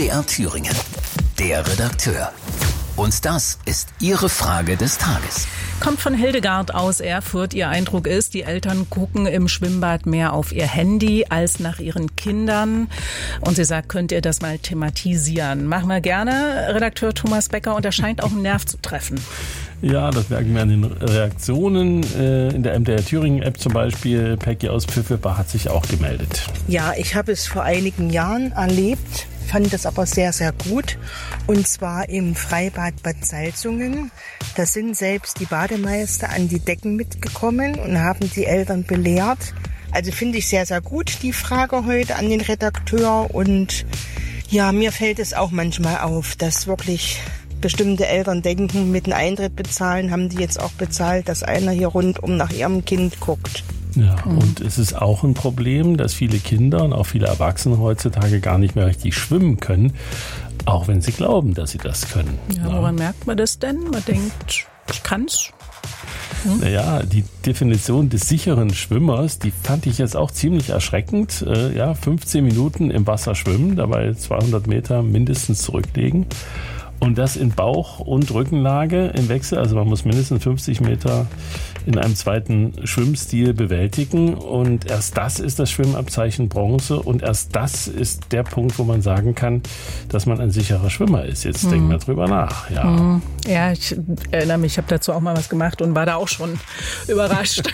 MDR Thüringen. Der Redakteur. Und das ist Ihre Frage des Tages. Kommt von Hildegard aus Erfurt. Ihr Eindruck ist, die Eltern gucken im Schwimmbad mehr auf ihr Handy als nach ihren Kindern. Und sie sagt, könnt ihr das mal thematisieren? Machen wir gerne, Redakteur Thomas Becker. Und er scheint auch einen Nerv zu treffen. Ja, das merken wir an den Reaktionen. In der MDR Thüringen-App zum Beispiel, Peggy aus Pfifferbach hat sich auch gemeldet. Ja, ich habe es vor einigen Jahren erlebt, fand das aber sehr, sehr gut. Und zwar im Freibad Bad Salzungen. Da sind selbst die Bademeister an die Decken mitgekommen und haben die Eltern belehrt. Also finde ich sehr, sehr gut, die Frage heute an den Redakteur. Und ja, mir fällt es auch manchmal auf, dass wirklich bestimmte Eltern denken, mit dem Eintritt bezahlen, haben die jetzt auch bezahlt, dass einer hier rundum nach ihrem Kind guckt. Ja, und es ist auch ein Problem, dass viele Kinder und auch viele Erwachsene heutzutage gar nicht mehr richtig schwimmen können, auch wenn sie glauben, dass sie das können. Ja, woran merkt man das denn? Man denkt, ich kann's. Naja, die Definition des sicheren Schwimmers, die fand ich jetzt auch ziemlich erschreckend. 15 Minuten im Wasser schwimmen, dabei 200 Meter mindestens zurücklegen. Und das in Bauch- und Rückenlage im Wechsel. Also man muss mindestens 50 Meter in einem zweiten Schwimmstil bewältigen. Und erst das ist das Schwimmabzeichen Bronze. Und erst das ist der Punkt, wo man sagen kann, dass man ein sicherer Schwimmer ist. Jetzt denken wir drüber nach. Ja, ich erinnere mich, ich habe dazu auch mal was gemacht und war da auch schon überrascht.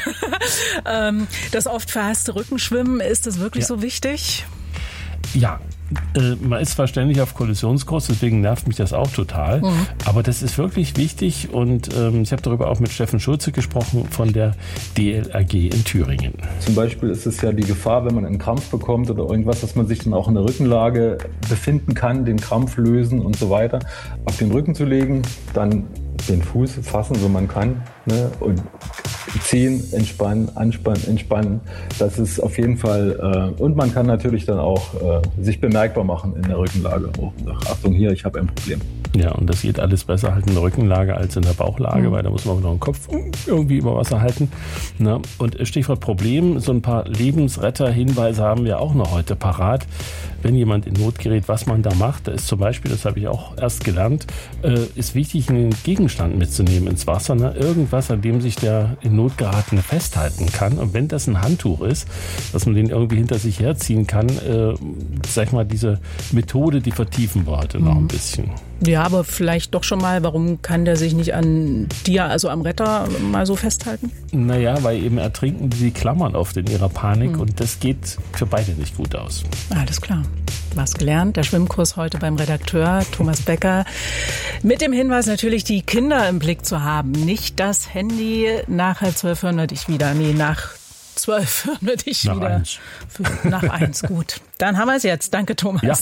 Das oft verhasste Rückenschwimmen, ist das wirklich so wichtig? Ja. Man ist zwar ständig auf Kollisionskurs, deswegen nervt mich das auch total. Aber das ist wirklich wichtig und ich habe darüber auch mit Steffen Schulze gesprochen von der DLRG in Thüringen. Zum Beispiel ist es ja die Gefahr, wenn man einen Krampf bekommt oder irgendwas, dass man sich dann auch in der Rückenlage befinden kann, den Krampf lösen und so weiter. Auf den Rücken zu legen, dann den Fuß fassen, so man kann, ne? Und ziehen, entspannen, anspannen, entspannen. Das ist auf jeden Fall, und man kann natürlich dann auch sich bemerkbar machen in der Rückenlage. Oh, Achtung hier, ich habe ein Problem. Ja, und das geht alles besser halt in der Rückenlage als in der Bauchlage, weil da muss man noch den Kopf irgendwie über Wasser halten. Na, und Stichwort Problem, so ein paar Lebensretter-Hinweise haben wir auch noch heute parat. Wenn jemand in Not gerät, was man da macht, da ist zum Beispiel, das habe ich auch erst gelernt, ist wichtig, einen Gegenstand mitzunehmen ins Wasser. Ne? Irgendwas, an dem sich der in Not geratene festhalten kann. Und wenn das ein Handtuch ist, dass man den irgendwie hinter sich herziehen kann, sag ich mal, diese Methode, die vertiefen wir heute noch ein bisschen. Ja, aber vielleicht doch schon mal, warum kann der sich nicht an dir, also am Retter, mal so festhalten? Naja, weil eben Ertrinkende, die klammern oft in ihrer Panik und das geht für beide nicht gut aus. Alles klar. Was gelernt. Der Schwimmkurs heute beim Redakteur Thomas Becker. Mit dem Hinweis natürlich, die Kinder im Blick zu haben. Nicht das Handy. Nach 12 hören wir dich wieder. Nee, nach 12 hören wir dich nach wieder. 1. Nach 1, gut. Dann haben wir es jetzt. Danke, Thomas. Ja.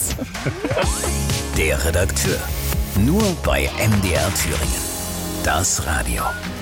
Der Redakteur. Nur bei MDR Thüringen. Das Radio.